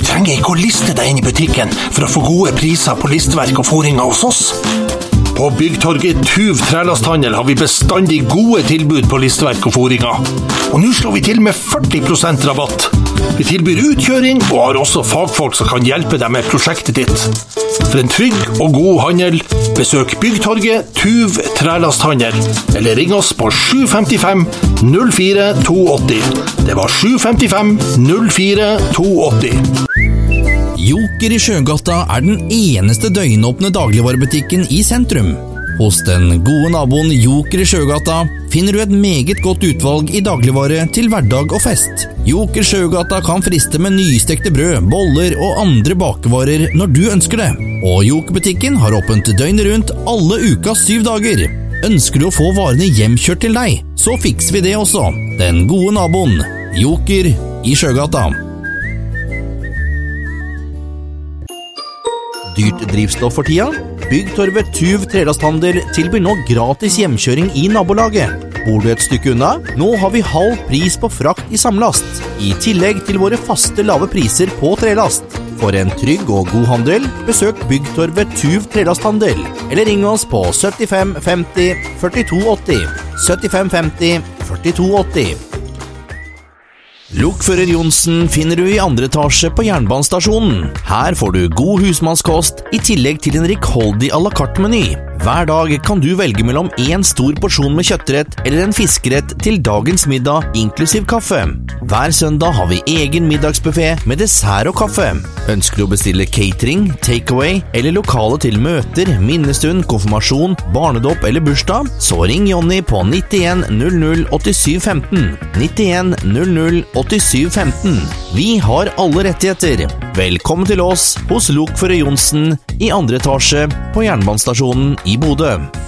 trenger ikke å liste deg inn i butikken for å få gode priser på listeverk og fôringer hos oss. På Byggtorget Tuv Trælasthandel har vi bestandig gode tilbud på listeverk og fôringer. Og nå slår vi til med 40% rabatt. Vi tilbyr utkjøring og har også fagfolk som kan hjelpe deg med prosjektet ditt. For en trygg og god handel, besøk Byggtorget Tuv Trælasthandel, eller ring oss på 755 04 280. Det var 755 04 280. Joker i Sjøgata den eneste døgnåpne dagligvarebutikken i sentrum. Hos den gode naboen Joker i Sjøgata finner du et meget godt utvalg i dagligvare til hverdag og fest. Joker Sjøgata kan friste med nystekte brød, boller og andre bakevarer når du ønsker det. Og Joker-butikken har åpent døgnet rundt alle ukas 7 dager. Ønsker du å få varene hjemkjørt til deg, så fikser vi det også. Den gode naboen Joker i Sjøgata. Dyrt drivstoff for tida? Byggtorvet Tuv Trælasthandel tilbyr nå gratis hjemkjøring i nabolaget. Bor du et stykke unna? Nå har vi halv pris på frakt i samlast, i tillegg til våre faste lave priser på trelast. For en trygg og god handel, besøk Byggtorvet Tuv Trælasthandel, eller ring oss på 75 50 42 80. 75 50 42 80. Lokfører Johnsen finner du i andre etasje på jernbanestasjonen. Her får du god husmannskost i tillegg til en rikholdig à la carte-meny. Hver dag kan du velge mellom en stor porsjon med kjøttrett eller en fiskerett til dagens middag, inklusiv kaffe. Hver søndag har vi egen middagsbuffet med dessert og kaffe. Ønsker du å bestille catering, takeaway eller lokale til møter, minnestund, konfirmasjon, barnedåp eller bursdag, så ring Jonny på 91 00 87 15. 91 00 87 15. Vi har alle rettigheter. Velkommen til oss hos Lokfører Johnsen i andre etasje på jernbanestasjonen i Bodø.